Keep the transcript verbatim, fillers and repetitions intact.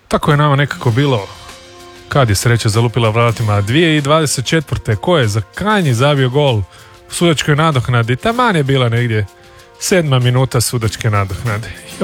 Tako je nama nekako bilo kad je sreća zalupila vratima. dvije tisuće dvadeset četvrte ko je za krajnji zabio gol u sudačkoj nadoknadi? Taman je bila negdje sedma minuta sudačke nadoknade.